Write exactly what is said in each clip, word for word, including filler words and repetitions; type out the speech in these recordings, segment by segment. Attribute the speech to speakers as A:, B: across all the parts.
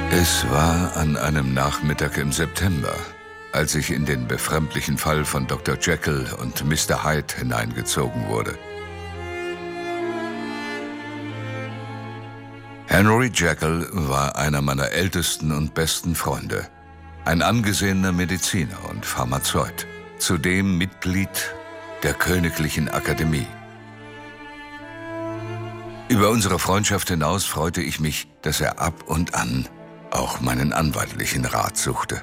A: Es war an einem Nachmittag im September, als ich in den befremdlichen Fall von Doktor Jekyll und Mister Hyde hineingezogen wurde. Henry Jekyll war einer meiner ältesten und besten Freunde, ein angesehener Mediziner und Pharmazeut, zudem Mitglied der Königlichen Akademie. Über unsere Freundschaft hinaus freute ich mich, dass er ab und an auch meinen anwaltlichen Rat suchte.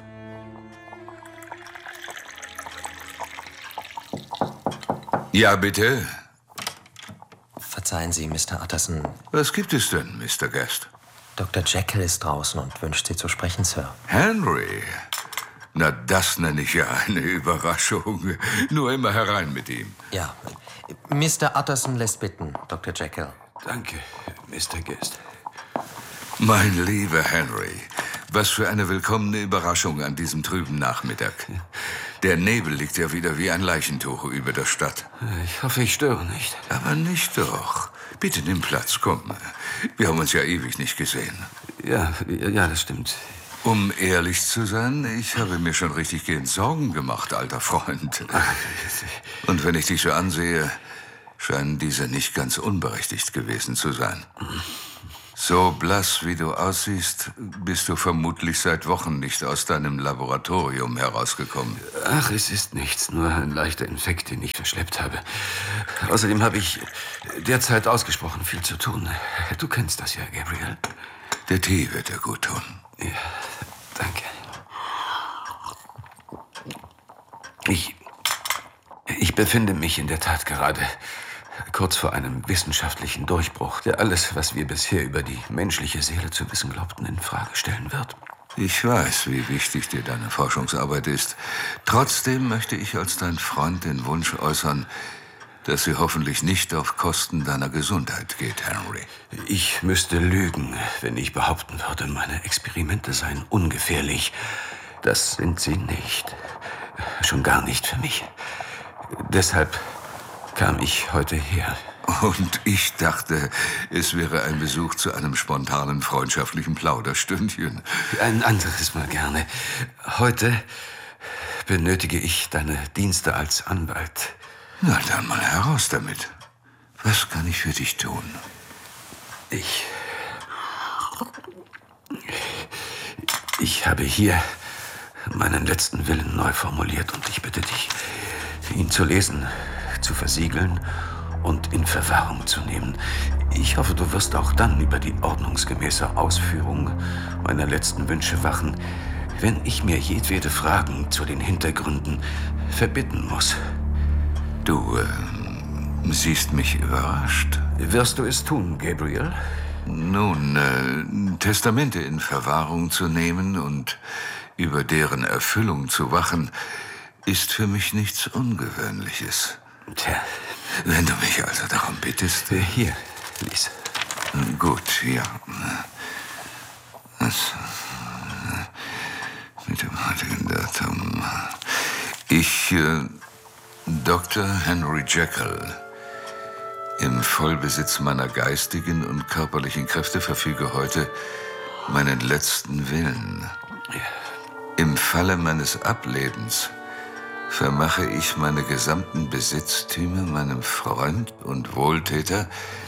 A: Ja, bitte?
B: Verzeihen Sie, Mister Utterson.
A: Was gibt es denn, Mister Guest?
B: Doktor Jekyll ist draußen und wünscht Sie zu sprechen, Sir.
A: Henry? Na, das nenne ich ja eine Überraschung. Nur immer herein mit ihm.
B: Ja. Mister Utterson lässt bitten, Doktor Jekyll.
C: Danke, Mister Guest.
A: Mein lieber Henry, was für eine willkommene Überraschung an diesem trüben Nachmittag. Der Nebel liegt ja wieder wie ein Leichentuch über der Stadt.
C: Ich hoffe, ich störe nicht.
A: Aber nicht doch. Bitte nimm Platz, komm. Wir haben uns ja ewig nicht gesehen.
C: Ja, ja, das stimmt.
A: Um ehrlich zu sein, ich habe mir schon richtig gehend Sorgen gemacht, alter Freund. Und wenn ich dich so ansehe, scheinen diese nicht ganz unberechtigt gewesen zu sein. So blass, wie du aussiehst, bist du vermutlich seit Wochen nicht aus deinem Laboratorium herausgekommen.
C: Ach, es ist nichts, nur ein leichter Infekt, den ich verschleppt habe. Außerdem habe ich derzeit ausgesprochen viel zu tun. Du kennst das ja, Gabriel.
A: Der Tee wird dir gut tun.
C: Ja, danke. Ich, ich befinde mich in der Tat gerade kurz vor einem wissenschaftlichen Durchbruch, der alles, was wir bisher über die menschliche Seele zu wissen glaubten, in Frage stellen wird.
A: Ich weiß, wie wichtig dir deine Forschungsarbeit ist. Trotzdem möchte ich als dein Freund den Wunsch äußern, dass sie hoffentlich nicht auf Kosten deiner Gesundheit geht, Henry.
C: Ich müsste lügen, wenn ich behaupten würde, meine Experimente seien ungefährlich. Das sind sie nicht. Schon gar nicht für mich. Deshalb kam ich heute her.
A: Und ich dachte, es wäre ein Besuch zu einem spontanen, freundschaftlichen Plauderstündchen.
C: Ein anderes Mal gerne. Heute benötige ich deine Dienste als Anwalt.
A: Na, dann mal heraus damit. Was kann ich für dich tun?
C: Ich... Ich habe hier meinen letzten Willen neu formuliert und ich bitte dich, ihn zu lesen, zu versiegeln und in Verwahrung zu nehmen. Ich hoffe, du wirst auch dann über die ordnungsgemäße Ausführung meiner letzten Wünsche wachen, wenn ich mir jedwede Fragen zu den Hintergründen verbitten muss.
A: Du äh, siehst mich überrascht.
C: Wirst du es tun, Gabriel?
A: Nun, äh, Testamente in Verwahrung zu nehmen und über deren Erfüllung zu wachen, ist für mich nichts Ungewöhnliches.
C: Tja.
A: Wenn du mich also darum bittest.
C: Hier, lies.
A: Gut, ja. Was? Mit dem heutigen Datum. Ich, äh, Doktor Henry Jekyll, im Vollbesitz meiner geistigen und körperlichen Kräfte verfüge heute meinen letzten Willen. Im Falle meines Ablebens vermache ich meine gesamten Besitztümer meinem Freund und Wohltäter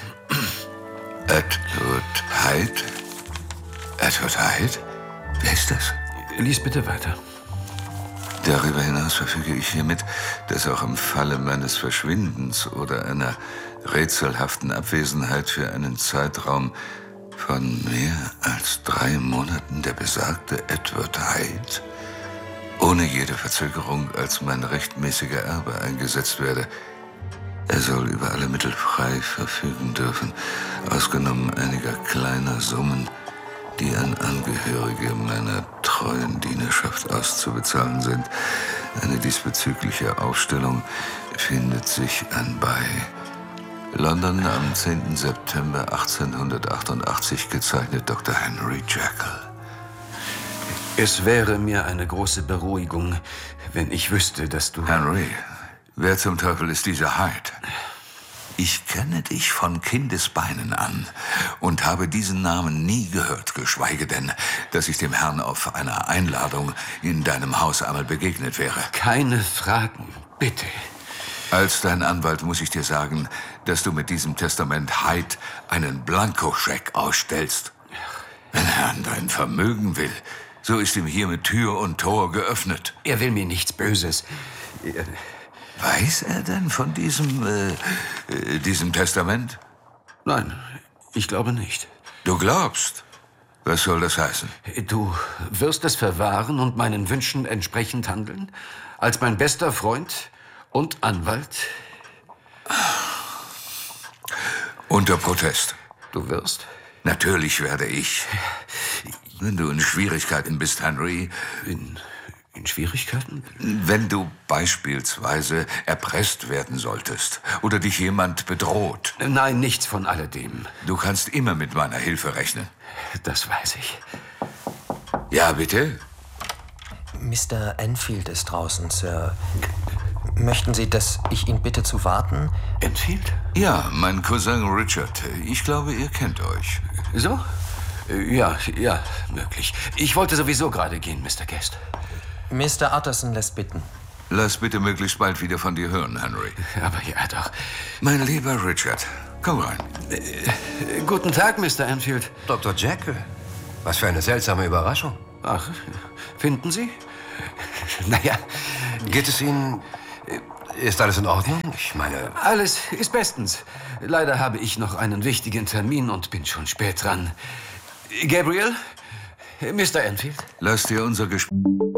A: Edward Hyde. Edward Hyde? Wer ist das?
C: Lies bitte weiter.
A: Darüber hinaus verfüge ich hiermit, dass auch im Falle meines Verschwindens oder einer rätselhaften Abwesenheit für einen Zeitraum von mehr als drei Monaten der besagte Edward Hyde ohne jede Verzögerung als mein rechtmäßiger Erbe eingesetzt werde. Er soll über alle Mittel frei verfügen dürfen, ausgenommen einiger kleiner Summen, die an Angehörige meiner treuen Dienerschaft auszubezahlen sind. Eine diesbezügliche Aufstellung findet sich anbei. London am zehnten September achtzehnhundertachtundachtzig, gezeichnet Doktor Henry Jekyll.
C: Es wäre mir eine große Beruhigung, wenn ich wüsste, dass du...
A: Henry, wer zum Teufel ist dieser Hyde? Ich kenne dich von Kindesbeinen an und habe diesen Namen nie gehört, geschweige denn, dass ich dem Herrn auf einer Einladung in deinem Haus einmal begegnet wäre.
C: Keine Fragen, bitte.
A: Als dein Anwalt muss ich dir sagen, dass du mit diesem Testament Hyde einen Blankoscheck ausstellst. Wenn er an dein Vermögen will, so ist ihm hier mit Tür und Tor geöffnet.
C: Er will mir nichts Böses. Er
A: Weiß er denn von diesem, äh, äh, diesem Testament?
C: Nein, ich glaube nicht.
A: Du glaubst? Was soll das heißen?
C: Du wirst es verwahren und meinen Wünschen entsprechend handeln? Als mein bester Freund und Anwalt?
A: Unter Protest.
C: Du wirst?
A: Natürlich werde ich. Wenn du in Schwierigkeiten bist, Henry.
C: In, in Schwierigkeiten?
A: Wenn du beispielsweise erpresst werden solltest oder dich jemand bedroht.
C: Nein, nichts von alledem.
A: Du kannst immer mit meiner Hilfe rechnen.
C: Das weiß ich.
A: Ja, bitte?
B: Mister Enfield ist draußen, Sir. Möchten Sie, dass ich ihn bitte zu warten?
C: Enfield?
A: Ja, mein Cousin Richard. Ich glaube, ihr kennt euch.
C: So? Ja, ja, möglich. Ich wollte sowieso gerade gehen, Mister Guest.
B: Mister Utterson lässt bitten.
A: Lass bitte möglichst bald wieder von dir hören, Henry.
C: Aber ja, doch.
A: Mein lieber Richard, komm rein.
C: Äh, guten Tag, Mister Enfield.
D: Doktor Jekyll, was für eine seltsame Überraschung.
C: Ach, finden Sie? Naja,
D: Geht es Ihnen... Ist alles in Ordnung? Ich meine...
C: alles ist bestens. Leider habe ich noch einen wichtigen Termin und bin schon spät dran. Gabriel? Mister Enfield?
A: Lass dir unser Gespräch...